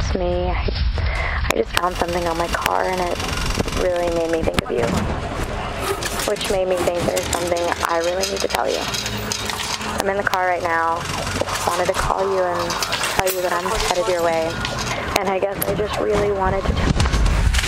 just me. I just found something on my car and it really made me think of you, which made me think there's something I really need to tell you. I'm in the car right now. Just wanted to call you and tell you that I'm headed your way. And I guess I just really wanted to tell